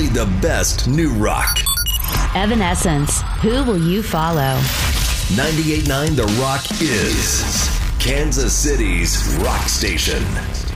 the best new rock. Evanescence, who will you follow? 98.9 The Rock is Kansas City's rock station.